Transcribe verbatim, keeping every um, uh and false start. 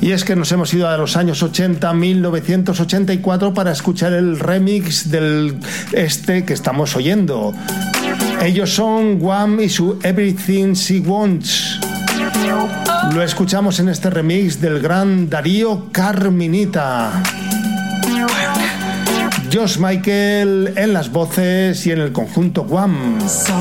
Y es que nos hemos ido a los años ochenta, mil novecientos ochenta y cuatro, para escuchar el remix del este que estamos oyendo. Ellos son Wham y su Everything She Wants. Lo escuchamos en este remix del gran Darío Carminita. Josh Michael en las voces y en el conjunto Wham.